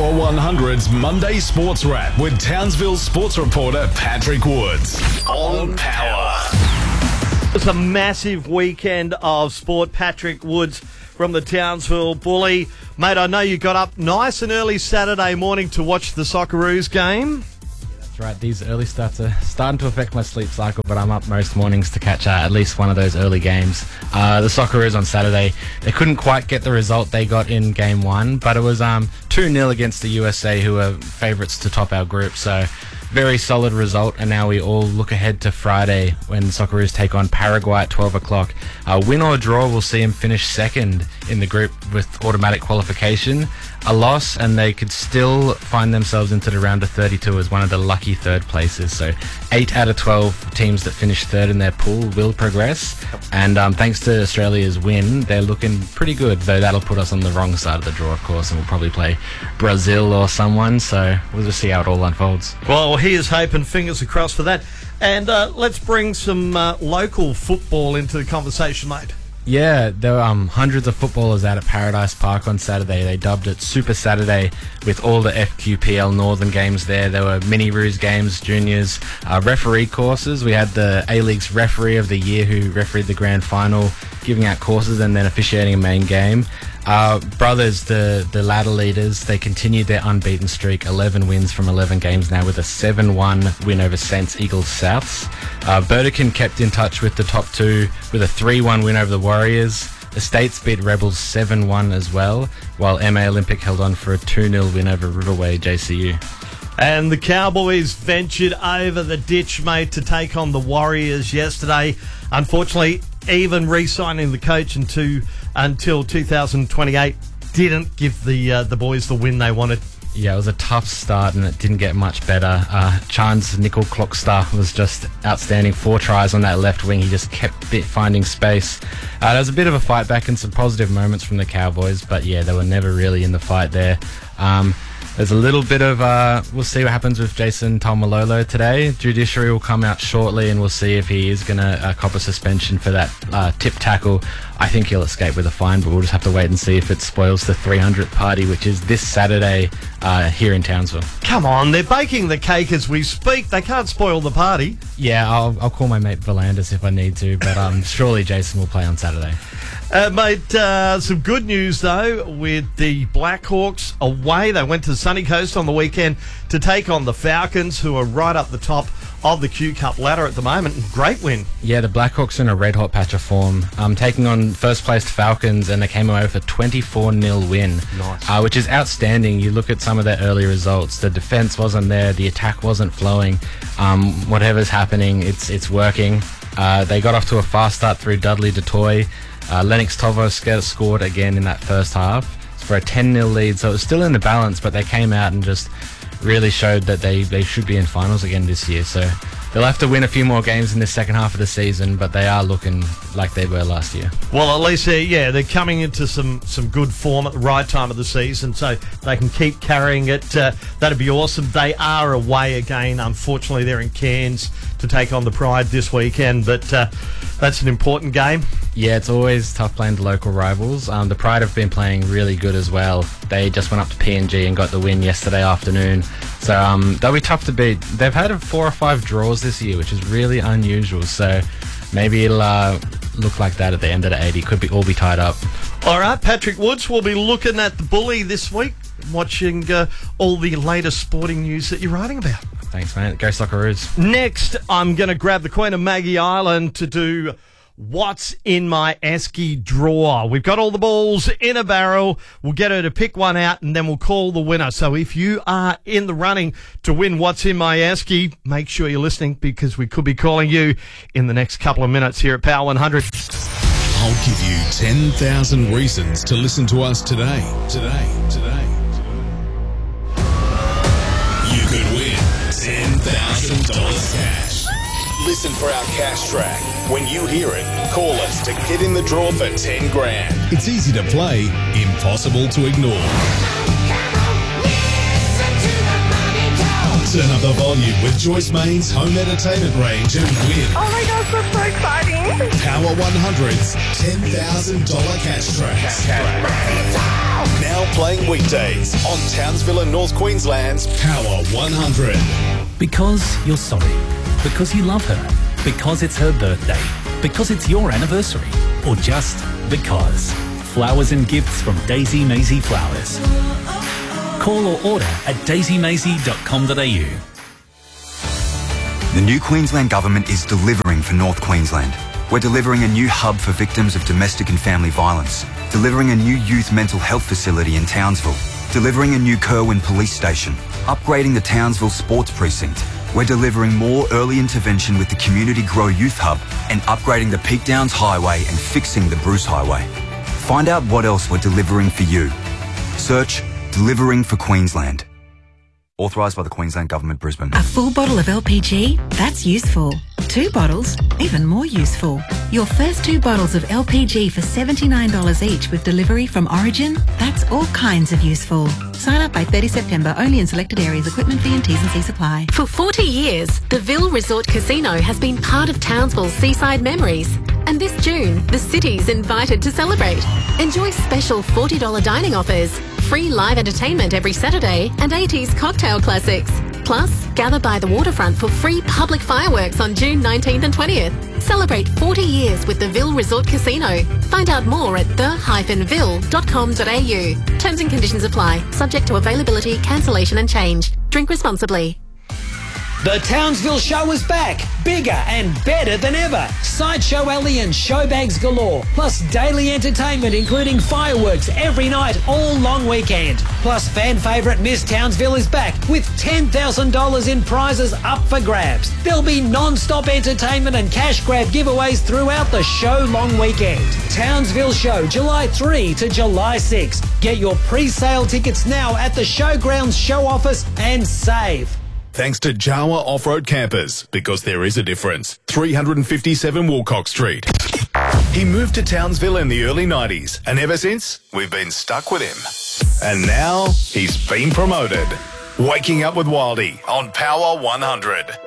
Power 100's Monday Sports Wrap with Townsville sports reporter Patrick Woods on Power. It's a massive weekend of sport. Patrick Woods from the Townsville Bully. Mate, I know you got up nice and early Saturday morning to watch the Socceroos game. That's right. These early starts are starting to affect my sleep cycle, but I'm up most mornings to catch at least one of those early games. The Socceroos on Saturday, they couldn't quite get the result they got in Game 1, but it was 2-0 against the USA, who are favourites to top our group, so very solid result. And now we all look ahead to Friday when the Socceroos take on Paraguay at 12 o'clock. Win or draw will see them finish second in the group with automatic qualification. A loss and they could still find themselves into the round of 32 as one of the lucky third places. So 8 out of 12 teams that finish third in their pool will progress. And thanks to Australia's win, they're looking pretty good, though that'll put us on the wrong side of the draw, of course, and we'll probably play Brazil or someone. So we'll just see how it all unfolds. Well, here's hope and fingers crossed for that. And let's bring some local football into the conversation, mate. Yeah, there were hundreds of footballers out at Paradise Park on Saturday. They dubbed it Super Saturday with all the FQPL Northern games there. There were mini-roos games, juniors, referee courses. We had the A-League's referee of the year who refereed the grand final, giving out courses and then officiating a main game. Brothers, the ladder leaders, they continued their unbeaten streak, 11 wins from 11 games now with a 7-1 win over Saints Eagles Souths. Burdekin kept in touch with the top two with a 3-1 win over the Warriors. Estates beat Rebels 7-1 as well, while MA Olympic held on for a 2-0 win over Riverway JCU. And the Cowboys ventured over the ditch, mate, to take on the Warriors yesterday. Unfortunately, even re-signing the coach until 2028 didn't give the boys the win they wanted. Yeah, it was a tough start and it didn't get much better. Chan's nickel clock star was just outstanding. 4 tries on that left wing. He just kept finding space. There was a bit of a fight back and some positive moments from the Cowboys, but yeah, they were never really in the fight there. There's a little bit of, we'll see what happens with Jason Taumalolo today. Judiciary will come out shortly and we'll see if he is going to cop a suspension for that tip tackle. I think he'll escape with a fine, but we'll just have to wait and see if it spoils the 300th party, which is this Saturday here in Townsville. Come on, they're baking the cake as we speak. They can't spoil the party. Yeah, I'll call my mate Volandis if I need to, but surely Jason will play on Saturday. Mate, some good news, though, with the Blackhawks away. They went to the Sunny Coast on the weekend to take on the Falcons, who are right up the top of the Q Cup ladder at the moment. Great win. Yeah, the Blackhawks are in a red-hot patch of form, taking on first-placed Falcons, and they came away with a 24-0 win, nice. Which is outstanding. You look at some of their early results. The defence wasn't there. The attack wasn't flowing. Whatever's happening, it's working. They got off to a fast start through Dudley DeToy. Lennox Tovo scored again in that first half for a 10-0 lead, so it was still in the balance, but they came out and just really showed that they should be in finals again this year. So they'll have to win a few more games in the second half of the season, but they are looking like they were last year. Well, at least they're coming into some good form at the right time of the season, so they can keep carrying it. That'd be awesome. They are away again. Unfortunately, they're in Cairns to take on the Pride this weekend, but that's an important game. Yeah, it's always tough playing the local rivals. The Pride have been playing really good as well. They just went up to PNG and got the win yesterday afternoon. So they'll be tough to beat. They've had 4 or 5 draws this year, which is really unusual. So maybe it'll look like that at the end of the 80. Could all be tied up. All right, Patrick Woods will be looking at the Bully this week, watching all the latest sporting news that you're writing about. Thanks, mate. Go Socceroos. Next, I'm going to grab the Queen of Maggie Island to do What's in My Esky Drawer. We've got all the balls in a barrel. We'll get her to pick one out and then we'll call the winner. So if you are in the running to win What's in My Esky, make sure you're listening because we could be calling you in the next couple of minutes here at Power 100. I'll give you 10,000 reasons to listen to us today. You could win $10,000 cash. Listen for our cash track. When you hear it, call us to get in the draw for 10 grand. It's easy to play, impossible to ignore. Turn up the volume with Joyce Main's home entertainment range and win Oh my gosh, that's so exciting. Power 100's $10,000 cash tracks. Now playing weekdays on Townsville and North Queensland's Power 100. Because you're sorry. Because you love her. Because it's her birthday. Because it's your anniversary. Or just because. Flowers and gifts from Daisy Maisie Flowers. Call or order at daisymaisie.com.au. The new Queensland Government is delivering for North Queensland. We're delivering a new hub for victims of domestic and family violence, delivering a new youth mental health facility in Townsville, delivering a new Kerwin police station, upgrading the Townsville sports precinct. We're delivering more early intervention with the Community Grow Youth Hub and upgrading the Peak Downs Highway and fixing the Bruce Highway. Find out what else we're delivering for you. Search Delivering for Queensland. Authorised by the Queensland Government, Brisbane. A full bottle of LPG? That's useful. 2 bottles? Even more useful. Your first 2 bottles of LPG for $79 each with delivery from Origin? That's all kinds of useful. Sign up by 30 September, only in selected areas. Equipment fee and T's and C's apply. For 40 years, the Ville Resort Casino has been part of Townsville's seaside memories. And this June, the city's invited to celebrate. Enjoy special $40 dining offers, free live entertainment every Saturday, and 80s cocktail classics. Plus, gather by the waterfront for free public fireworks on June 19th and 20th. Celebrate 40 years with the Ville Resort Casino. Find out more at the-ville.com.au. Terms and conditions apply, subject to availability, cancellation and change. Drink responsibly. The Townsville Show is back, bigger and better than ever. Sideshow Alley and showbags galore, plus daily entertainment including fireworks every night all long weekend. Plus fan favourite Miss Townsville is back with $10,000 in prizes up for grabs. There'll be non-stop entertainment and cash grab giveaways throughout the show long weekend. Townsville Show, July 3 to July 6. Get your pre-sale tickets now at the Showgrounds show office and save. Thanks to Jawa Off-Road Campers, because there is a difference. 357 Woolcock Street. He moved to Townsville in the early 90s, and ever since, we've been stuck with him. And now, he's been promoted. Waking Up with Wildy on Power 100.